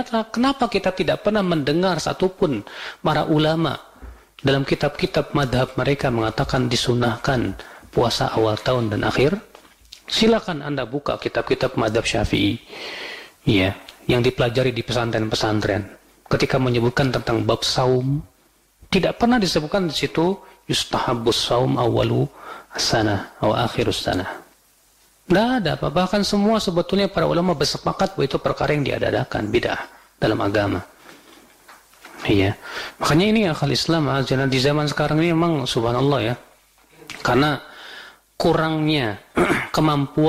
kenapa kita tidak pernah mendengar satupun para ulama dalam kitab-kitab madhab mereka mengatakan disunahkan puasa awal tahun dan akhir? Silakan Anda buka kitab-kitab madhab Syafi'i, ya, yang dipelajari di pesantren-pesantren. Ketika menyebutkan tentang bab saum, tidak pernah disebutkan di situ yustahabbus saum awwalu as-sanah atau akhirus sanah. Tidak ada apa. Bahkan semua sebetulnya para ulama bersepakat bahwa itu perkara yang diadakan, bid'ah dalam agama. Iya. Makanya ini akal Islam, di zaman sekarang ini memang subhanallah ya. Karena kurangnya kemampuan